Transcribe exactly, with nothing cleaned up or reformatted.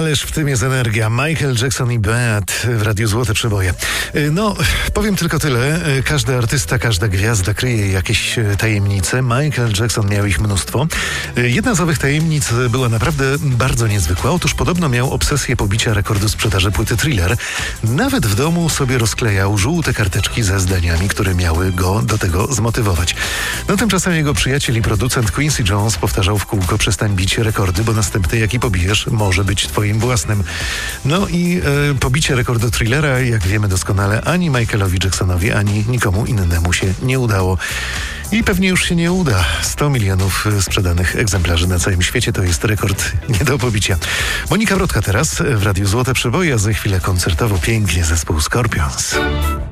Ależ w tym jest energia. Michael Jackson i Bad w Radiu Złote Przeboje. No, powiem tylko tyle. Każdy artysta, każda gwiazda kryje jakieś tajemnice. Michael Jackson miał ich mnóstwo. Jedna z owych tajemnic była naprawdę bardzo niezwykła. Otóż podobno miał obsesję pobicia rekordu sprzedaży płyty Thriller. Nawet w domu sobie rozklejał żółte karteczki ze zdaniami, które miały go do tego zmotywować. No tymczasem jego przyjaciel i producent Quincy Jones powtarzał w kółko: przestań bić rekordy, bo następny jaki pobijesz może być twoim własnym. No i e, pobicie rekordu Thrillera, jak wiemy doskonale, ani Michaelowi Jacksonowi, ani nikomu innemu się nie udało. I pewnie już się nie uda. sto milionów sprzedanych egzemplarzy na całym świecie to jest rekord nie do pobicia. Monika Wrotka teraz w Radiu Złote Przeboje, a za chwilę koncertowo pięknie zespół Scorpions.